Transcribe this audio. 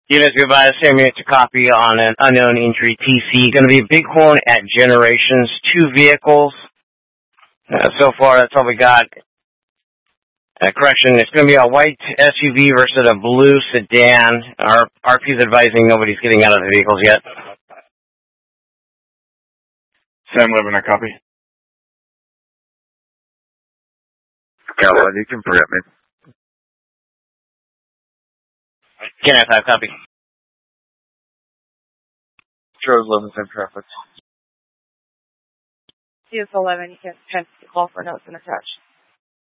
Units goodbye, same unit to copy on an unknown injury TC. Going to be Bighorn at Generations, 2 vehicles. So far, that's all we got. Correction, it's going to be a white SUV versus a blue sedan. Our RP is advising nobody's getting out of the vehicles yet. Sam, living a copy. Calvin, you can forget me. Can I have copy? Charles 11, same traffic. CS11, you can call for notes and attach.